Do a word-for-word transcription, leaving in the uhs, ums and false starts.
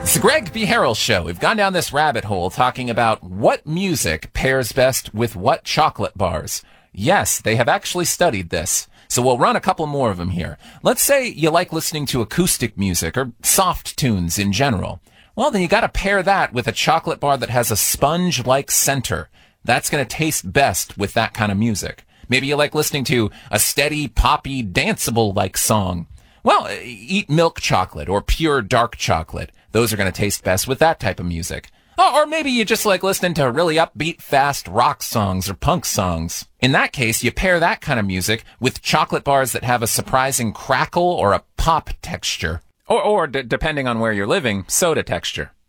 It's the Greg B. Harrell Show. We've gone down this rabbit hole talking about what music pairs best with what chocolate bars. Yes, they have actually studied this. So we'll run a couple more of them here. Let's say you like listening to acoustic music or soft tunes in general. Well, then you gotta pair that with a chocolate bar that has a sponge-like center. That's gonna taste best with that kind of music. Maybe you like listening to a steady, poppy, danceable-like song. Well, eat milk chocolate or pure dark chocolate. Those are going to taste best with that type of music. Oh, or maybe you just like listening to really upbeat, fast rock songs or punk songs. In that case, you pair that kind of music with chocolate bars that have a surprising crackle or a pop texture. Or, or d- depending on where you're living, soda texture.